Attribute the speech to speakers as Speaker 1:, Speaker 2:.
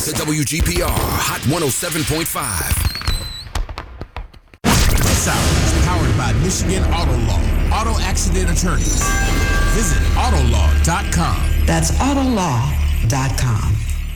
Speaker 1: to WGPR Hot 107.5.
Speaker 2: This hour is powered by Michigan Auto Law, auto accident attorneys. Visit Autolaw.com.
Speaker 3: That's Autolaw.com.